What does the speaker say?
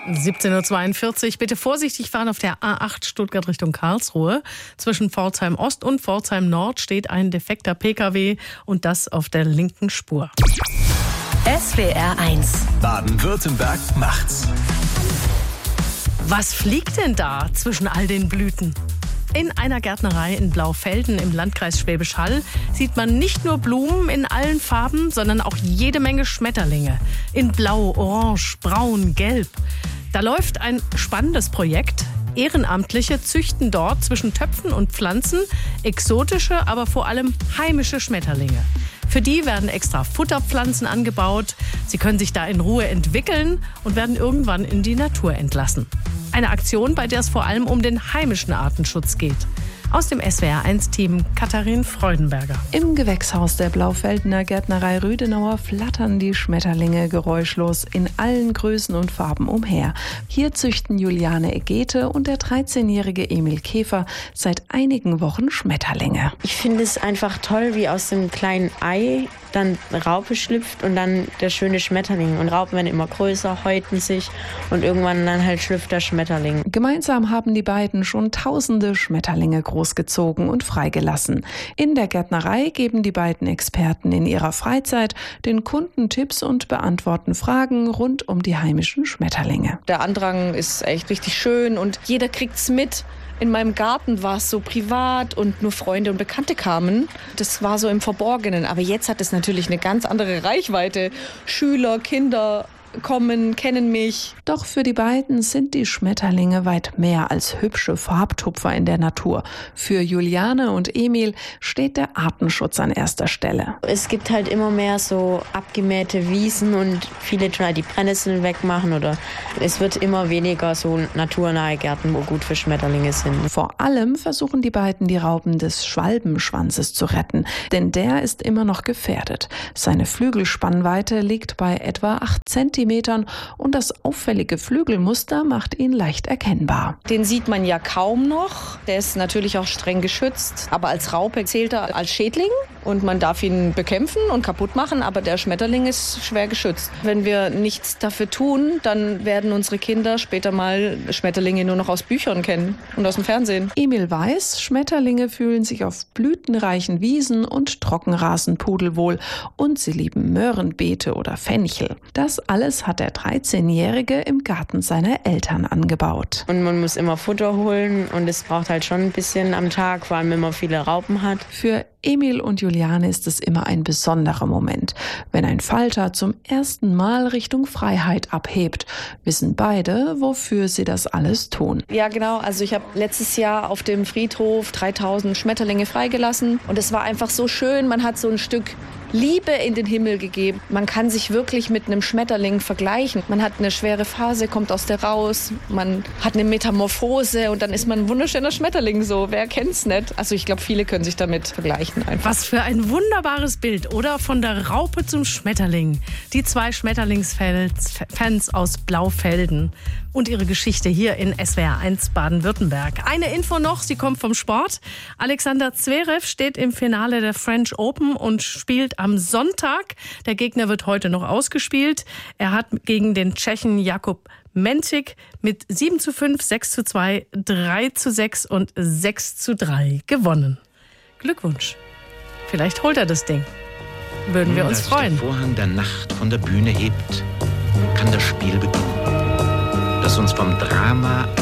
17:42 Uhr. Bitte vorsichtig fahren auf der A8 Stuttgart Richtung Karlsruhe. Zwischen Pforzheim Ost und Pforzheim Nord steht ein defekter Pkw und das auf der linken Spur. SWR 1 Baden-Württemberg macht's. Was fliegt denn da zwischen all den Blüten? In einer Gärtnerei in Blaufelden im Landkreis Schwäbisch Hall sieht man nicht nur Blumen in allen Farben, sondern auch jede Menge Schmetterlinge. In Blau, Orange, Braun, Gelb. Da läuft ein spannendes Projekt. Ehrenamtliche züchten dort zwischen Töpfen und Pflanzen exotische, aber vor allem heimische Schmetterlinge. Für die werden extra Futterpflanzen angebaut. Sie können sich da in Ruhe entwickeln und werden irgendwann in die Natur entlassen. Eine Aktion, bei der es vor allem um den heimischen Artenschutz geht. Aus dem SWR1-Team Katharin Freudenberger. Im Gewächshaus der Blaufeldener Gärtnerei Rüdenauer flattern die Schmetterlinge geräuschlos in allen Größen und Farben umher. Hier züchten Juliane Egete und der 13-jährige Emil Käfer seit einigen Wochen Schmetterlinge. Ich finde es einfach toll, wie aus dem kleinen Ei dann Raupe schlüpft und dann der schöne Schmetterling. Und Raupen werden immer größer, häuten sich und irgendwann dann halt schlüpft der Schmetterling. Gemeinsam haben die beiden schon tausende Schmetterlinge großgezogen und freigelassen. In der Gärtnerei geben die beiden Experten in ihrer Freizeit den Kunden Tipps und beantworten Fragen rund um die heimischen Schmetterlinge. Der Andrang ist echt richtig schön und jeder kriegt's mit. In meinem Garten war es so privat und nur Freunde und Bekannte kamen. Das war so im Verborgenen. Aber jetzt hat es natürlich eine ganz andere Reichweite. Schüler, Kinder kommen, kennen mich. Doch für die beiden sind die Schmetterlinge weit mehr als hübsche Farbtupfer in der Natur. Für Juliane und Emil steht der Artenschutz an erster Stelle. Es gibt halt immer mehr so abgemähte Wiesen und viele tun halt die Brennnesseln wegmachen oder es wird immer weniger so naturnahe Gärten, wo gut für Schmetterlinge sind. Vor allem versuchen die beiden, die Raupen des Schwalbenschwanzes zu retten, denn der ist immer noch gefährdet. Seine Flügelspannweite liegt bei etwa 8 Zentimetern und das auffällige Flügelmuster macht ihn leicht erkennbar. Den sieht man ja kaum noch. Der ist natürlich auch streng geschützt. Aber als Raupe zählt er als Schädling und man darf ihn bekämpfen und kaputt machen. Aber der Schmetterling ist schwer geschützt. Wenn wir nichts dafür tun, dann werden unsere Kinder später mal Schmetterlinge nur noch aus Büchern kennen und aus dem Fernsehen. Emil weiß, Schmetterlinge fühlen sich auf blütenreichen Wiesen und Trockenrasen pudelwohl und sie lieben Möhrenbeete oder Fenchel. Das alles hat der 13-Jährige im Garten seiner Eltern angebaut. Und man muss immer Futter holen und es braucht halt schon ein bisschen am Tag, vor allem wenn man viele Raupen hat. Für Emil und Juliane ist es immer ein besonderer Moment. Wenn ein Falter zum ersten Mal Richtung Freiheit abhebt, wissen beide, wofür sie das alles tun. Ja, genau. Also ich habe letztes Jahr auf dem Friedhof 3000 Schmetterlinge freigelassen und es war einfach so schön. Man hat so ein Stück Liebe in den Himmel gegeben. Man kann sich wirklich mit einem Schmetterling vergleichen. Man hat eine schwere Phase, kommt aus der raus, man hat eine Metamorphose und dann ist man ein wunderschöner Schmetterling so. Wer kennt's nicht? Also ich glaube, viele können sich damit vergleichen einfach. Was für ein wunderbares Bild, oder? Von der Raupe zum Schmetterling. Die 2 Schmetterlingsfans aus Blaufelden und ihre Geschichte hier in SWR1 Baden-Württemberg. Eine Info noch, sie kommt vom Sport. Alexander Zverev steht im Finale der French Open und spielt am Sonntag. Der Gegner wird heute noch ausgespielt. Er hat gegen den Tschechen Jakub Mentik mit 7:5, 6:2, 3:6 und 6:3 gewonnen. Glückwunsch. Vielleicht holt er das Ding. Würden wir uns freuen. Als der Vorhang der Nacht von der Bühne hebt, kann das Spiel beginnen, das uns vom Drama